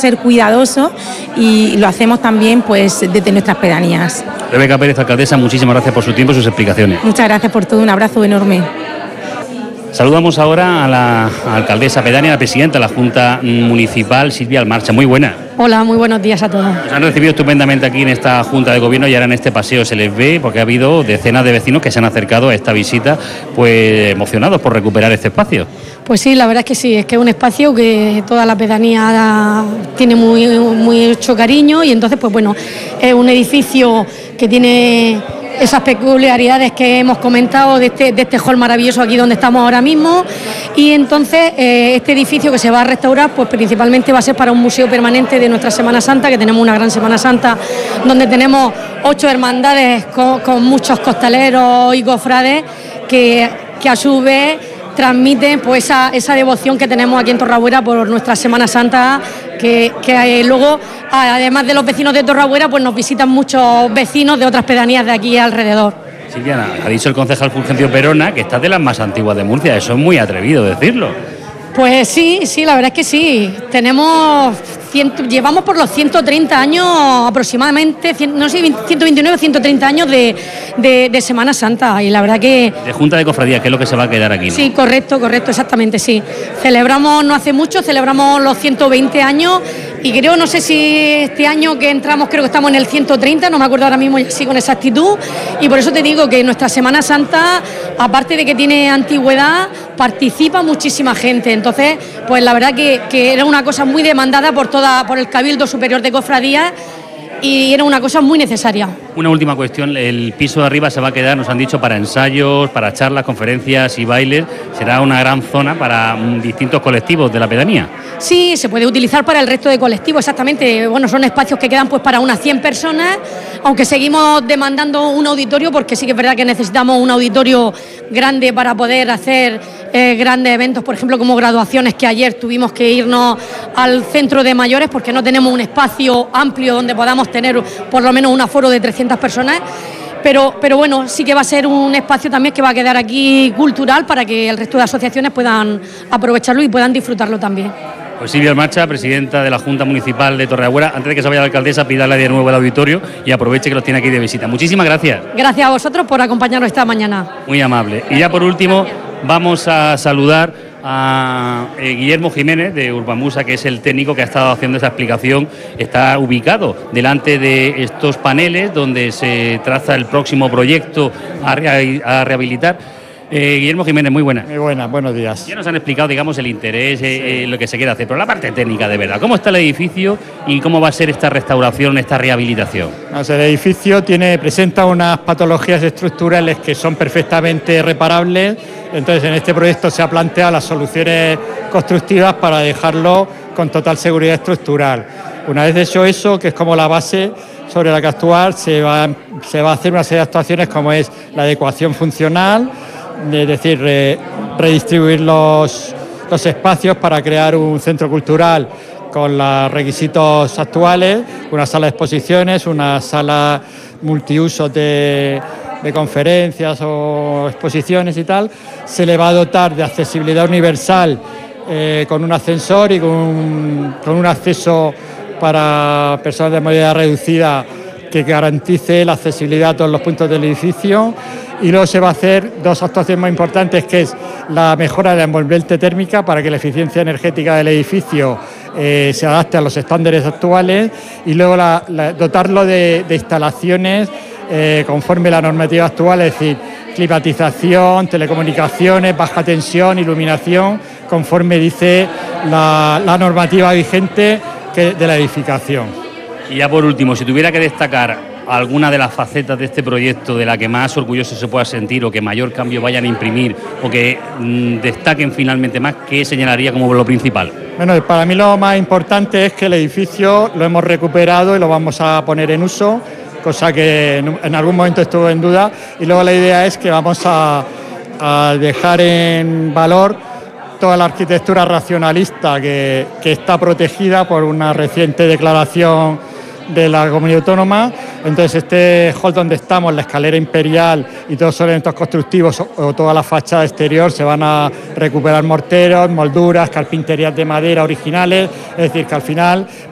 ser cuidadosos y lo hacemos también pues desde nuestras pedanías. Rebeca Pérez, alcaldesa, muchísimas gracias por su tiempo y sus explicaciones. Muchas gracias por todo, un abrazo enorme. Saludamos ahora a la alcaldesa pedánea, la presidenta de la Junta Municipal, Silvia Almarcha. Muy buena. Hola, muy buenos días a todos. Nos han recibido estupendamente aquí en esta Junta de Gobierno y ahora en este paseo se les ve porque ha habido decenas de vecinos que se han acercado a esta visita pues emocionados por recuperar este espacio. Pues sí, la verdad es que sí, es que es un espacio que toda la pedanía tiene mucho cariño y entonces pues bueno, es un edificio que tiene esas peculiaridades que hemos comentado de este hall maravilloso aquí donde estamos ahora mismo, y entonces este edificio que se va a restaurar pues principalmente va a ser para un museo permanente de nuestra Semana Santa, que tenemos una gran Semana Santa donde tenemos 8 hermandades con muchos costaleros y cofrades que a su vez transmiten pues esa devoción que tenemos aquí en Torrabuera por nuestra Semana Santa, que luego, además de los vecinos de Torrabuera, pues nos visitan muchos vecinos de otras pedanías de aquí alrededor. Silviana, ha dicho el concejal Fulgencio Perona que esta es de las más antiguas de Murcia. Eso es muy atrevido decirlo. Pues sí, la verdad es que sí. Llevamos por los 130 años aproximadamente, no sé, 129 o 130 años de Semana Santa, y la verdad que... De Junta de Cofradías, que es lo que se va a quedar aquí, ¿no? Sí, correcto, exactamente, sí. Celebramos no hace mucho, celebramos los 120 años y creo, no sé si este año que entramos, creo que estamos en el 130, no me acuerdo ahora mismo sí con exactitud, y por eso te digo que nuestra Semana Santa, aparte de que tiene antigüedad, participa muchísima gente. Entonces, pues la verdad que era una cosa muy demandada por el Cabildo Superior de Cofradías y era una cosa muy necesaria. Una última cuestión, el piso de arriba se va a quedar, nos han dicho, para ensayos, para charlas, conferencias y bailes. Será una gran zona para distintos colectivos de la pedanía. Sí, se puede utilizar para el resto de colectivos, exactamente. Bueno, son espacios que quedan pues para unas 100 personas, aunque seguimos demandando un auditorio, porque sí que es verdad que necesitamos un auditorio grande para poder hacer grandes eventos, por ejemplo, como graduaciones, que ayer tuvimos que irnos al centro de mayores porque no tenemos un espacio amplio donde podamos tener por lo menos un aforo de 300 personas. Pero bueno, sí que va a ser un espacio también que va a quedar aquí cultural para que el resto de asociaciones puedan aprovecharlo y puedan disfrutarlo también. Pues Silvia Almarcha, presidenta de la Junta Municipal de Torreagüera, antes de que se vaya la alcaldesa, pídale de nuevo el auditorio y aproveche que los tiene aquí de visita. Muchísimas gracias. Gracias a vosotros por acompañarnos esta mañana. Muy amable. Y ya por último, vamos a saludar a Guillermo Jiménez de Urbamusa, que es el técnico que ha estado haciendo esa explicación. Está ubicado delante de estos paneles donde se traza el próximo proyecto a rehabilitar. Guillermo Jiménez, muy buena. Muy buena, buenos días. Ya nos han explicado, digamos, el interés, lo que se quiere hacer, pero la parte técnica de verdad, ¿cómo está el edificio y cómo va a ser esta restauración, esta rehabilitación? El edificio presenta unas patologías estructurales que son perfectamente reparables, entonces en este proyecto se ha planteado las soluciones constructivas para dejarlo con total seguridad estructural. Una vez hecho eso, que es como la base sobre la que actuar, se va a hacer una serie de actuaciones como es la adecuación funcional, es decir, redistribuir los espacios para crear un centro cultural con los requisitos actuales, una sala de exposiciones, una sala multiusos de conferencias o exposiciones y tal. Se le va a dotar de accesibilidad universal con un ascensor y con un acceso para personas de movilidad reducida que garantice la accesibilidad a todos los puntos del edificio. Y luego se va a hacer dos actuaciones muy importantes, que es la mejora de la envolvente térmica para que la eficiencia energética del edificio se adapte a los estándares actuales, y luego dotarlo de instalaciones conforme a la normativa actual, es decir, climatización, telecomunicaciones, baja tensión, iluminación, conforme dice la normativa vigente de la edificación. Y ya por último, si tuviera que destacar alguna de las facetas de este proyecto de la que más orgulloso se pueda sentir o que mayor cambio vayan a imprimir o que destaquen finalmente más, ¿qué señalaría como lo principal? Bueno, para mí lo más importante es que el edificio lo hemos recuperado y lo vamos a poner en uso, cosa que en algún momento estuvo en duda, y luego la idea es que vamos a dejar en valor toda la arquitectura racionalista que está protegida por una reciente declaración de la comunidad autónoma. Entonces este hall donde estamos, la escalera imperial y todos los elementos constructivos o toda la fachada exterior, se van a recuperar morteros, molduras, carpinterías de madera originales, es decir, que al final